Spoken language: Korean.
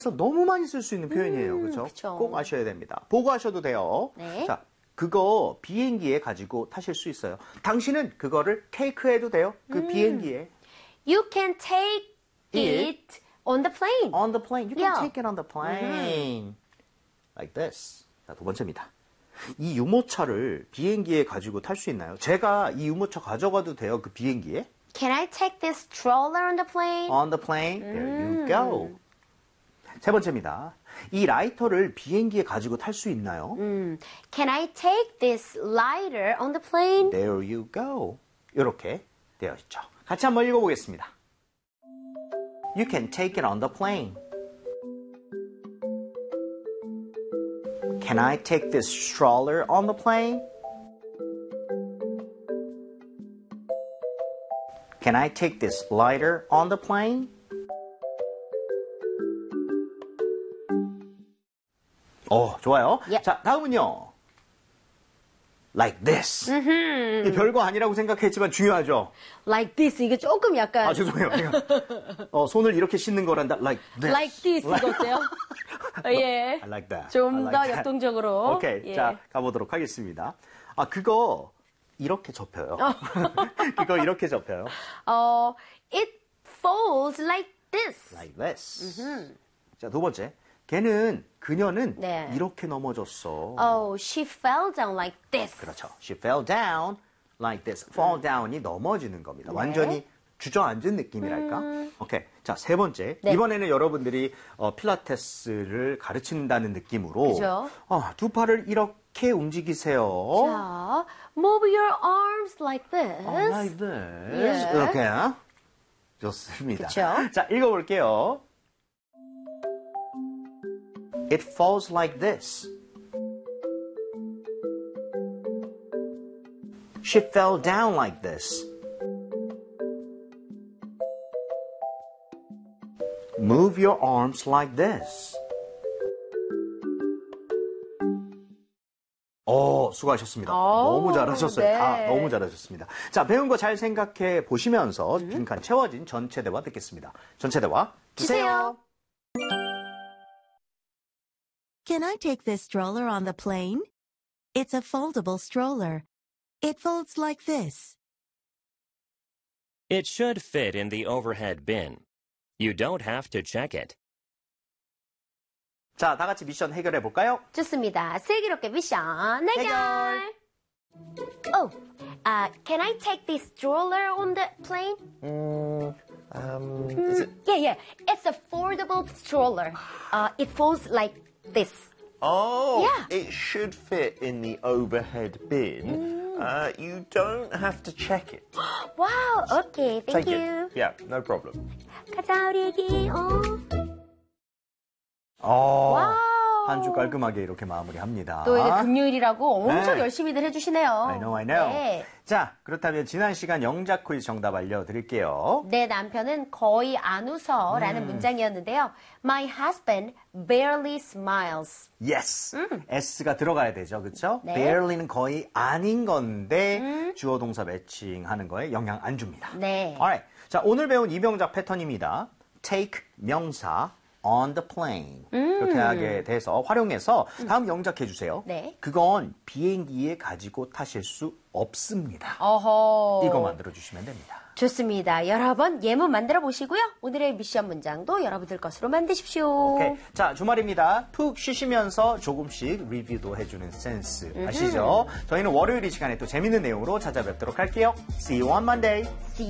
그래서 너무 많이 쓸 수 있는 표현이에요. 그렇죠? 그쵸. 꼭 아셔야 됩니다. 보고 하셔도 돼요. 네. 자, 그거 비행기에 가지고 타실 수 있어요. 당신은 그거를 테이크해도 돼요. 그 비행기에. You can take it on the plane. On the plane. You can Yeah. take it on the plane. Like this. 자, 두 번째입니다. 이 유모차를 비행기에 가지고 탈 수 있나요? 제가 이 유모차 가져가도 돼요? 그 비행기에? Can I take this stroller on the plane? On the plane. There you go. 세 번째입니다. 이 라이터를 비행기에 가지고 탈 수 있나요? Can I take this lighter on the plane? There you go. 이렇게 되어 있죠. 같이 한번 읽어보겠습니다. You can take it on the plane. Can I take this stroller on the plane? Can I take this lighter on the plane? 좋아요. Yeah. 자, 다음은요. Like this. 이 별거 아니라고 생각했지만 중요하죠. Like this. 이게 조금 약간 아, 죄송해요. 제가 손을 이렇게 씻는 거란다. Like this. like this 이거 어때요? 예. I like that. 좀 I 더 like that. 역동적으로. 오케이. 예. 자, 가보도록 하겠습니다. 아, 그거 이렇게 접혀요. 그거 이렇게 접혀요. It folds like this. Like this. 자, 두 번째. 그녀는 네. 이렇게 넘어졌어. Oh, she fell down like this. 그렇죠. She fell down like this. Fall down이 넘어지는 겁니다. 완전히 주저앉은 느낌이랄까? 오케이. 자, 세 번째. 네. 이번에는 여러분들이 필라테스를 가르친다는 느낌으로 그죠. 두 팔을 이렇게 움직이세요. 자, move your arms like this. Like this. 예. 이렇게. 좋습니다. 그쵸. 자, 읽어볼게요. It falls like this. She fell down like this. Move your arms like this. 수고하셨습니다. 너무 잘하셨어요. 네. 다 너무 잘하셨습니다. 자, 배운 거 잘 생각해 보시면서 빈칸 채워진 전체 대화 듣겠습니다. 전체 대화 주세요. Can I take this stroller on the plane? It's a foldable stroller. It folds like this. It should fit in the overhead bin. You don't have to check it. 자, 다 같이 미션 해결해 볼까요? 좋습니다. 슬기롭게 미션 해결. Can I take this stroller on the plane? Is it? Yeah. It's a foldable stroller. It folds like this. Oh, Yeah. it should fit in the overhead bin. You don't have to check it. Wow. Okay. Thank Take you. it. Yeah, no problem. 가자 우리 애기. 한 주 깔끔하게 이렇게 마무리합니다. 또 이제 금요일이라고 엄청 네. 열심히들 해주시네요. I know. 네. 자, 그렇다면 지난 시간 영작 퀴즈 정답 알려드릴게요. 내 남편은 거의 안 웃어라는 문장이었는데요. My husband barely smiles. Yes. S가 들어가야 되죠. 그렇죠? 네. barely는 거의 아닌 건데 주어 동사 매칭하는 거에 영향 안 줍니다. 네. Alright. 자, 오늘 배운 이병작 패턴입니다. take 명사 on the plane. 이렇게 하게 돼서 활용해서 다음 영작해 주세요. 네. 그건 비행기에 가지고 타실 수 없습니다. 어허. 이거 만들어 주시면 됩니다. 좋습니다. 여러 번 예문 만들어 보시고요. 오늘의 미션 문장도 여러분들 것으로 만드십시오. 오케이. 자, 주말입니다. 푹 쉬시면서 조금씩 리뷰도 해주는 센스 아시죠? 저희는 월요일 이 시간에 또 재밌는 내용으로 찾아뵙도록 할게요. See you on Monday. See